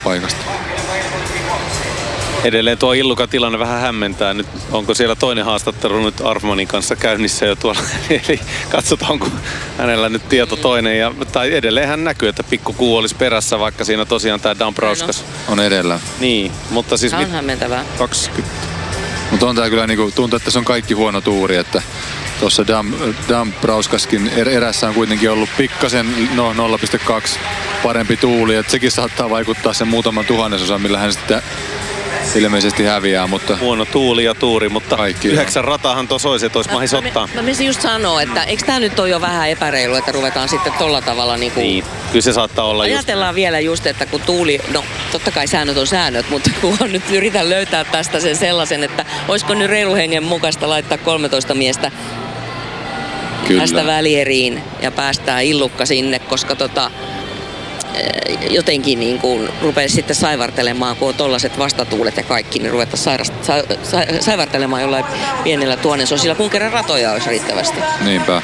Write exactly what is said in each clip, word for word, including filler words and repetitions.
paikasta. Edelleen tuo Illukan tilanne vähän hämmentää. Nyt onko siellä toinen haastattelu nyt Arfmanin kanssa käynnissä jo tuolla. Eli katsotaan, onko hänellä nyt tieto toinen. Ja, tai edelleen hän näkyy, että Pikku Kuu olisi perässä, vaikka siinä tosiaan tämä Dambrauskas on edellä. Niin, mutta siis... Tämä on hämmentävää. kaksikymmentä. Mutta on tää kyllä niinku, tuntuu, että se on kaikki huono tuuri, että tuossa Dam, Dambrauskaskin er, erässä on kuitenkin ollut pikkasen no nolla pilkku kaksi parempi tuuli, että sekin saattaa vaikuttaa sen muutaman tuhannesosan, millä hän sitten ilmeisesti häviää, mutta... Huono tuuli ja tuuri, mutta kaikki yhdeksän ratahan tuossa olisi, että olisi mahis ottaa. Mä menisin just sanoa, että eikö tää nyt ole jo vähän epäreilu, että ruvetaan sitten tolla tavalla niinku... Niin, kyllä se saattaa olla just... Ajatellaan vielä just, että kun tuuli... No, totta kai säännöt on säännöt, mutta kun on nyt yritän löytää tästä sen sellaisen, että olisiko nyt reilu hengen mukaista laittaa kolmetoista miestä Kyllä. tästä välieriin ja päästää Illukka sinne, koska tota... jotenkin niin kuin rupeaisi sitten saivartelemaan, kun on tollaiset vastatuulet ja kaikki, niin ruveta sairast, sa, sa, saivartelemaan jollain pienellä tuonnensosilla, kun kerran ratoja olisi riittävästi. Niinpä.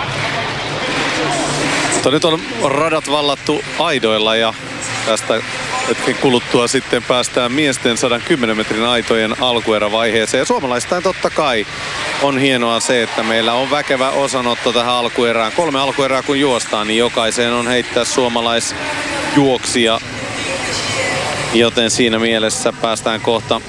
Mutta nyt on radat vallattu aidoilla ja tästä hetken kuluttua sitten päästään miesten sata kymmenen metrin aitojen alkuerävaiheeseen. Ja suomalaistaan totta kai on hienoa se, että meillä on väkevä osanotto tähän alkuerään. Kolme alkuerää kun juostaan, niin jokaiseen on heittää suomalaisjuoksija. Joten siinä mielessä päästään kohta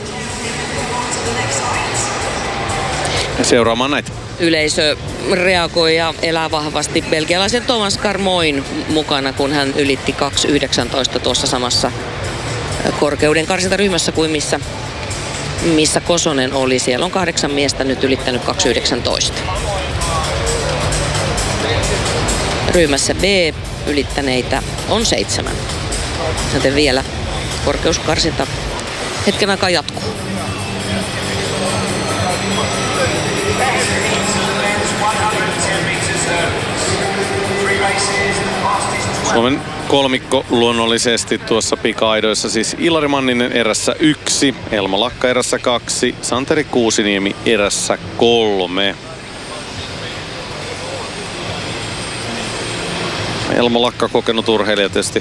seuraamaan näitä. Yleisö reagoi ja elää vahvasti belgialaisen Thomas Carmoin mukana, kun hän ylitti kaksi yhdeksäntoista tuossa samassa korkeuden karsintaryhmässä kuin missä, missä Kosonen oli. Siellä on kahdeksan miestä nyt ylittänyt kaksi yhdeksäntoista. Ryhmässä B ylittäneitä on seitsemän. Joten vielä korkeuskarsinta hetken aikaa jatkuu. Suomen kolmikko luonnollisesti tuossa pika-aidoissa, siis Ilari Manninen erässä yksi, Elmo Lakka erässä kaksi, Santeri Kuusiniemi erässä kolme. Elmo Lakka kokenut urheilija tietysti.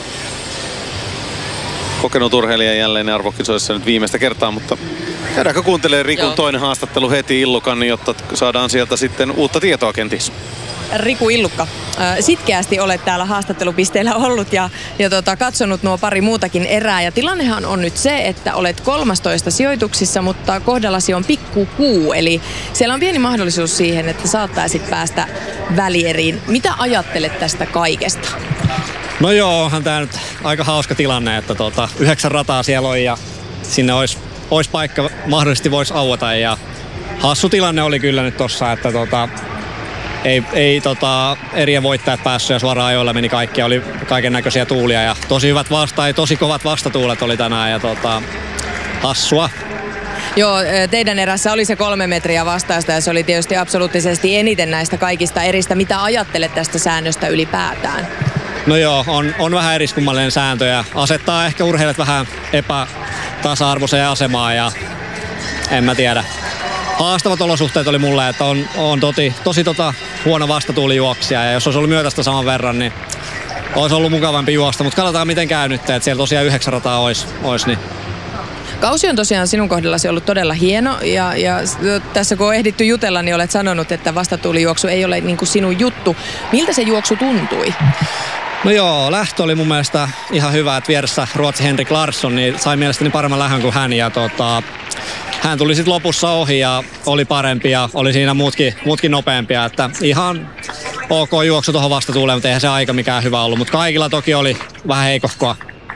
Kokenut urheilija jälleen arvokisoissa nyt viimeistä kertaa, mutta käydäänkö kuuntelemaan Rikun Joo. toinen haastattelu heti Illukan, jotta saadaan sieltä sitten uutta tietoa kenties. Riku Illukka, sitkeästi olet täällä haastattelupisteellä ollut ja, ja tota, katsonut nuo pari muutakin erää. Ja tilannehan on nyt se, että olet kolmastoista sijoituksissa, mutta kohdallasi on Pikku Kuu. Eli siellä on pieni mahdollisuus siihen, että saattaisit päästä välieriin. Mitä ajattelet tästä kaikesta? No joo, onhan tää nyt aika hauska tilanne, että tota, yhdeksän rataa siellä on ja sinne olisi ois paikka, mahdollisesti voisi aueta. Ja hassu tilanne oli kyllä nyt tossa, että tota, Ei, ei tota, erien voittajat päässyt ja suoraan ajoilla meni kaikki. Oli kaiken näköisiä tuulia ja tosi hyvät vasta, tosi kovat vastatuulet oli tänään ja tota, hassua. Joo, teidän erässä oli se kolme metriä vastaista ja se oli tietysti absoluuttisesti eniten näistä kaikista eristä. Mitä ajattelet tästä säännöstä ylipäätään? No joo, on, on vähän eriskummallinen sääntö ja asettaa ehkä urheilijat vähän epätasa-arvoiseen asemaan ja en mä tiedä. Haastavat olosuhteet oli mulle, että on, on toti, tosi tota, huono vastatuulijuoksija ja jos olisi ollut myötästä saman verran, niin olisi ollut mukavampi juosta, mutta katsotaan miten käy nyt, että siellä tosiaan yhdeksän rataa olisi, olisi niin. Kausi on tosiaan sinun kohdallasi ollut todella hieno ja, ja tässä kun on ehditty jutella, niin olet sanonut, että vastatuulijuoksu ei ole niin kuin sinun juttu. Miltä se juoksu tuntui? No joo, lähtö oli mun mielestä ihan hyvä, että vieressä Ruotsi Henrik Larsson niin sai mielestäni paremman lähön kuin hän ja tota, hän tuli sitten lopussa ohi ja oli parempi ja oli siinä muutkin, muutkin nopeampia, että ihan ok juoksu tuohon vastatuuleen, mutta eihän se aika mikään hyvä ollut, mutta kaikilla toki oli vähän heikohkoa.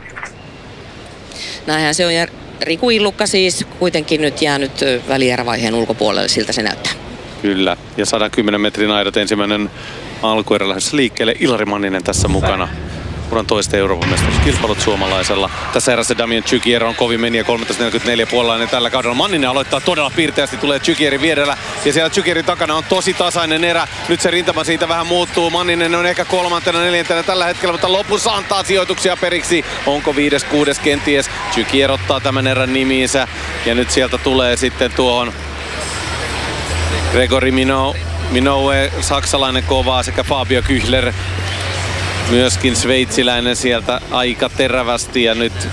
Näinhän se on ja Riku Illukka siis kuitenkin nyt jäänyt välierävaiheen ulkopuolelle, siltä se näyttää. Kyllä, ja sata kymmenen metrin aidat ensimmäinen alkuerä lähdössä liikkeelle. Ilari Manninen tässä mukana. Uran toista Euroopan mestaruuskilpailut suomalaisella. Tässä erässä Damien Tsykier on kovin meni ja kolmetoista neljäkymmentäneljä puolella tällä kaudella. Manninen aloittaa todella piirteästi, tulee Tskykierin vierellä. Ja siellä Tskykierin takana on tosi tasainen erä. Nyt se rintama siitä vähän muuttuu. Manninen on ehkä kolmantena, neljäntenä tällä hetkellä, mutta lopussa antaa sijoituksia periksi. Onko viides, kuudes kenties? Tsykier ottaa tämän erän nimiinsä. Ja nyt sieltä tulee sitten tuohon Gregory Minoue, saksalainen kovaa, sekä Fabio Küchler. Myöskin sveitsiläinen sieltä aika terävästi ja nyt